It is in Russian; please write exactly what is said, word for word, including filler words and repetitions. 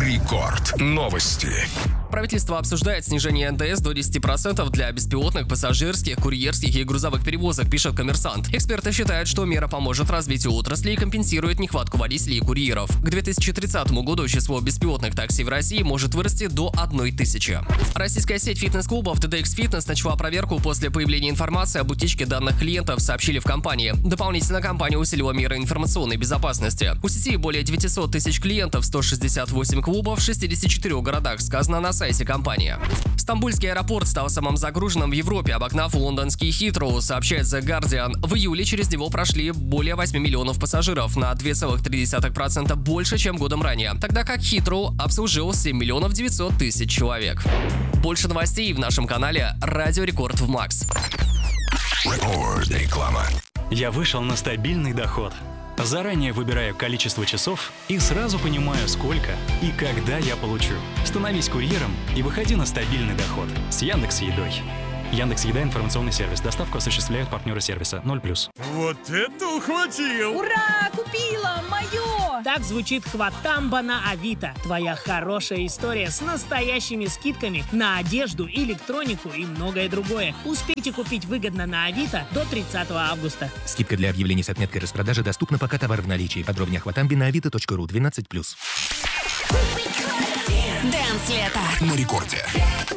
Рекорд. Новости. Правительство обсуждает снижение эн дэ эс до десяти процентов для беспилотных, пассажирских, курьерских и грузовых перевозок, пишет «Коммерсант». Эксперты считают, что мера поможет развитию отрасли и компенсирует нехватку водителей и курьеров. К две тысячи тридцатому году число беспилотных такси в России может вырасти до одной тысячи. Российская сеть фитнес-клубов ти ди экс Fitness начала проверку после появления информации об утечке данных клиентов, сообщили в компании. Дополнительно компания усилила меры информационной безопасности. У сети более девятисот тысяч клиентов, сто шестьдесят восемь клубов в шестидесяти четырёх городах, сказано на сайте компании. Стамбульский аэропорт стал самым загруженным в Европе, обогнав лондонский Хитроу, сообщает The Guardian. В июле через него прошли более восьми миллионов пассажиров, на два целых три десятых процента больше, чем годом ранее, тогда как Хитроу обслужил семь миллионов девятьсот тысяч человек. Больше новостей в нашем канале Радио Рекорд в Макс. Реклама. Я вышел на стабильный доход. Заранее выбираю количество часов и сразу понимаю, сколько и когда я получу. Становись курьером и выходи на стабильный доход с Яндекс.Едой. Яндекс.Еда — информационный сервис. Доставку осуществляют партнеры сервиса ноль плюс. Вот это ухватил! Ура! Купила! Мое! Так звучит хватамба на Авито. Твоя хорошая история с настоящими скидками на одежду, электронику и многое другое. Успейте купить выгодно на Авито до тридцатого августа. Скидка для объявлений с отметкой распродажи доступна, пока товар в наличии. Подробнее о хватамбе на авито точка ру двенадцать плюс. Дэнс лето На рекорде.